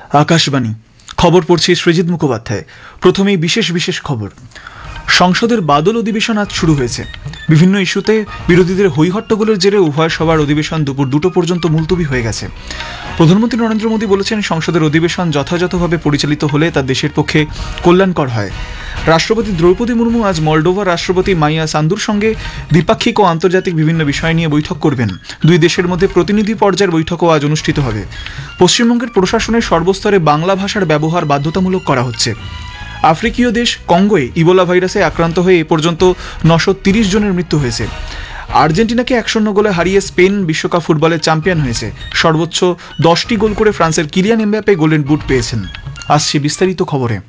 আকাশবাণী খবর পড়ছি সৃজিত মুখোপাধ্যায়। প্রথমেই বিশেষ খবর। সংসদের বাদল অধিবেশন আজ শুরু হয়েছে। বিভিন্ন ইস্যুতে বিরোধীদের হৈহট্টগোলের জেরে উভয় সভার অধিবেশন দুপুর 2টা পর্যন্ত মুলতবি হয়ে গেছে। প্রধানমন্ত্রী নরেন্দ্র মোদী বলেছেন, সংসদের অধিবেশন যথাযথভাবে পরিচালিত হলে তা দেশের পক্ষে কল্যাণকর হয়। রাষ্ট্রপতি দ্রৌপদী মুর্মু আজ মলডোভার রাষ্ট্রপতি মাইয়া সান্দুর সঙ্গে দ্বিপাক্ষিক ও আন্তর্জাতিক বিভিন্ন বিষয় নিয়ে বৈঠক করবেন। দুই দেশের মধ্যে প্রতিনিধি পর্যায়ের বৈঠকও আজ অনুষ্ঠিত হবে। পশ্চিমবঙ্গের প্রশাসনের সর্বস্তরে বাংলা ভাষার ব্যবহার বাধ্যতামূলক করা হচ্ছে। আফ্রিকীয় দেশ কঙ্গোয় ইবোলা ভাইরাসে আক্রান্ত হয়ে এ পর্যন্ত 930 জনের মৃত্যু হয়েছে। আর্জেন্টিনাকে 1-0 গোলে হারিয়ে স্পেন বিশ্বকাপ ফুটবলের চ্যাম্পিয়ন হয়েছে। সর্বোচ্চ 10টি গোল করে ফ্রান্সের কিলিয়ান এমবাপ্পে গোল্ডেন বুট পেয়েছেন। আসছে বিস্তারিত খবরে।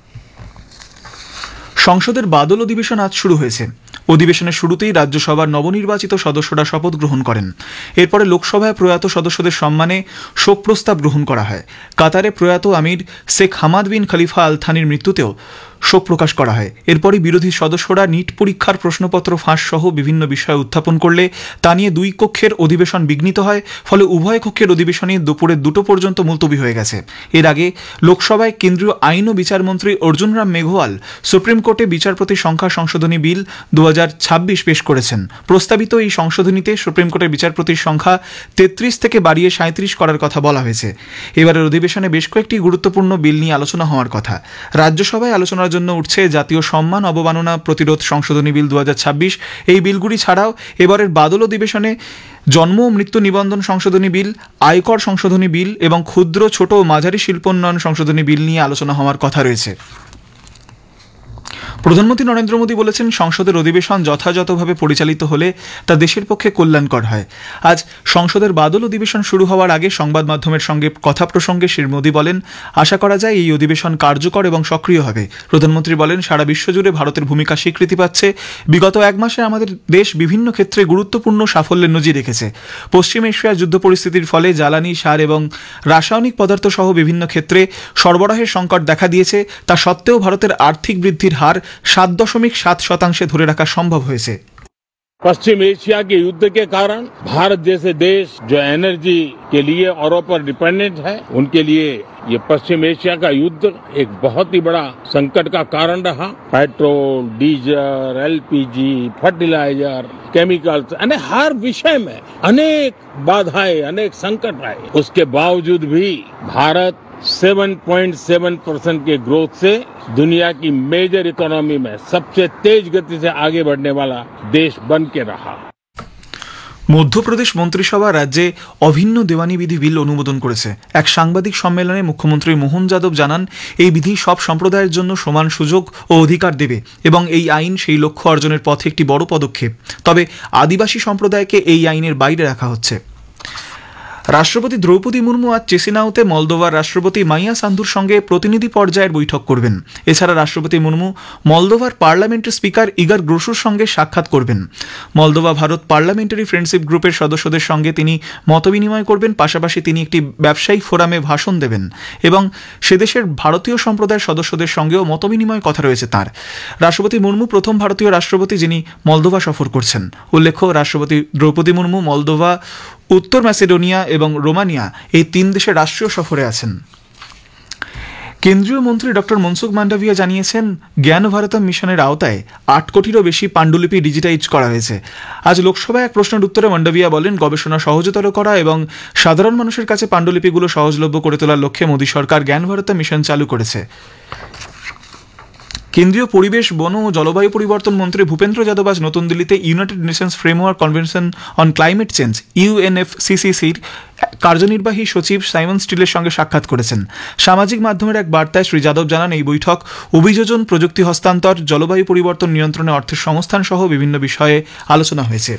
সংসদের বাদল অধিবেশন আজ শুরু হয়েছে। অধিবেশনের শুরুতেই রাজ্যসভার নবনির্বাচিত সদস্যরা শপথ গ্রহণ করেন। এরপরে লোকসভায় প্রয়াত সদস্যদের সম্মানে শোক প্রস্তাব গ্রহণ করা হয়। কাতারে প্রয়াত আমির শেখ হামাদ বিন খলিফা আল থানির মৃত্যুতেও শোক প্রকাশ করা হয়। এরপরই বিরোধী সদস্যরা নিট পরীক্ষার প্রশ্নপত্র ফাঁস সহ বিভিন্ন বিষয় উত্থাপন করলে তা নিয়ে দুই কক্ষের অধিবেশন বিঘ্নিত হয়। ফলে উভয় কক্ষের অধিবেশনই দুপুরে 2টো পর্যন্ত মুলতবি হয়ে গেছে। এর আগে লোকসভায় কেন্দ্রীয় আইন ও বিচারমন্ত্রী অর্জুন রাম মেঘওয়াল সুপ্রিম কোর্টে বিচারপতি সংখ্যা সংশোধনী বিল 2026 পেশ করেছেন। প্রস্তাবিত এই সংশোধনীতে সুপ্রিম কোর্টের বিচারপতির সংখ্যা 33 থেকে বাড়িয়ে 37 করার কথা বলা হয়েছে। এবারের অধিবেশনে বেশ কয়েকটি গুরুত্বপূর্ণ বিল নিয়ে আলোচনা হওয়ার কথা। রাজ্যসভায় আলোচনার জন্য উঠছে জাতীয় সম্মান অবমাননা প্রতিরোধ সংশোধনী বিল 2026। এই বিলগুলি ছাড়াও এবারের বাদল অধিবেশনে জন্ম ও মৃত্যু নিবন্ধন সংশোধনী বিল, আয়কর সংশোধনী বিল এবং ক্ষুদ্র ছোট ও মাঝারি শিল্পোন্নয়ন সংশোধনী বিল নিয়ে আলোচনা হওয়ার কথা রয়েছে। প্রধানমন্ত্রী নরেন্দ্র মোদী বলেছেন, সংসদের অধিবেশন যথাযথভাবে পরিচালিত হলে তা দেশের পক্ষে কল্যাণকর হয়। আজ সংসদের বাদল অধিবেশন শুরু হওয়ার আগে সংবাদ মাধ্যমের সঙ্গে কথা প্রসঙ্গে শ্রী মোদী বলেন, আশা করা যায় এই অধিবেশন কার্যকর এবং সক্রিয় হবে। প্রধানমন্ত্রী বলেন, সারা বিশ্বজুড়ে ভারতের ভূমিকা স্বীকৃতি পাচ্ছে। বিগত এক মাসে আমাদের দেশ বিভিন্ন ক্ষেত্রে গুরুত্বপূর্ণ সাফল্যের নজির রেখেছে। পশ্চিম এশিয়ার যুদ্ধ পরিস্থিতির ফলে জ্বালানি, সার এবং রাসায়নিক পদার্থ সহ বিভিন্ন ক্ষেত্রে সরবরাহের সংকট দেখা দিয়েছে। তা সত্ত্বেও ভারতের আর্থিক বৃদ্ধির হার 7.7% ধরে রাখা সম্ভব হয়েছে। पश्चिम एशिया के युद्ध के कारण भारत जैसे देश जो एनर्जी के लिए औरों पर डिपेंडेंट है, उनके लिए ये पश्चिम एशिया का युद्ध एक बहुत ही बड़ा संकट का कारण रहा। Petrol, diesel, LPG, fertiliser, chemicals, यानी हर विषय में अनेक बाधाएं, अनेक संकट आए। उसके बावजूद भी भारत 7.7% के ग्रोथ से दुनिया की मेजर इकोनॉमी में सबसे तेज गति से आगे बढ़ने वाला देश बन के रहा। মধ্যপ্রদেশ মন্ত্রিসভা রাজ্যে অভিন্ন দেওয়ানি বিধি বিল অনুমোদন করেছে। এক সাংবাদিক সম্মেলনে মুখ্যমন্ত্রী মোহন যাদব জানান, এই বিধি সব সম্প্রদায়ের জন্য সমান সুযোগ ও অধিকার দেবে এবং এই আইন সেই লক্ষ্য অর্জনের পথে একটি বড় পদক্ষেপ। তবে আদিবাসী সম্প্রদায়কে এই আইনের বাইরে রাখা হচ্ছে। রাষ্ট্রপতি দ্রৌপদী মুর্মু আজ চেসিনাউতে মলদোভার রাষ্ট্রপতি মাইয়া সান্দুর সঙ্গে প্রতিনিধি পর্যায়ের বৈঠক করবেন। এছাড়া রাষ্ট্রপতি মুর্মু মলদোভার পার্লামেন্টের স্পিকার ইগার গ্রোসুর সঙ্গে সাক্ষাৎ করবেন। মলদোভা ভারত পার্লামেন্টারি ফ্রেন্ডশিপ গ্রুপের সদস্যদের সঙ্গে তিনি মতবিনিময় করবেন। পাশাপাশি তিনি একটি ব্যবসায়িক ফোরামে ভাষণ দেবেন এবং সেদেশের ভারতীয় সম্প্রদায়ের সদস্যদের সঙ্গেও মতবিনিময় কথা রয়েছে তাঁর। রাষ্ট্রপতি মুর্মু প্রথম ভারতীয় রাষ্ট্রপতি যিনি মলদোভা সফর করছেন। উল্লেখ্য, রাষ্ট্রপতি দ্রৌপদী মুর্মু মলদোভা, উত্তর ম্যাসেডোনিয়া এবং রোমানিয়া এই 3 দেশের রাষ্ট্রীয় সফরে আছেন। কেন্দ্রীয় মন্ত্রী ডক্টর মনসুখ মান্ডাভিয়া জানিয়েছেন, জ্ঞান ভারতম মিশনের আওতায় 8 কোটিরও বেশি পাণ্ডুলিপি ডিজিটাইজ করা হয়েছে। আজ লোকসভায় এক প্রশ্নের উত্তরে মান্ডাভিয়া বলেন, গবেষণা সহজতর করা এবং সাধারণ মানুষের কাছে পাণ্ডুলিপিগুলো সহজলভ্য করে তোলার লক্ষ্যে মোদী সরকার জ্ঞান ভারতম মিশন চালু করেছে। কেন্দ্রীয় পরিবেশ, বন ও জলবায়ু পরিবর্তন মন্ত্রী ভূপেন্দ্র যাদব আজ নতুন দিল্লিতে United Nations framework convention on climate change UNFCCCর কার্যনির্বাহী সচিব সাইমন স্টিলের সঙ্গে সাক্ষাৎ করেছেন। সামাজিক মাধ্যমের এক বার্তায় শ্রী যাদব জানান, এই বৈঠক অভিযোজন, প্রযুক্তি হস্তান্তর, জলবায়ু পরিবর্তন নিয়ন্ত্রণে অর্থের সংস্থান সহ বিভিন্ন বিষয়ে আলোচনা হয়েছে।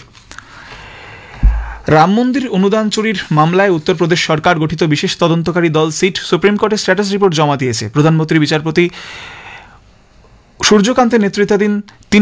রাম মন্দির অনুদান চুরির মামলায় উত্তরপ্রদেশ সরকার গঠিত বিশেষ তদন্তকারী দল সিট সুপ্রিম কোর্টে স্ট্যাটাস রিপোর্ট জমা দিয়েছে। প্রধানমন্ত্রী বিচারপতি সূর্যকান্তের নেতৃত্বাধীন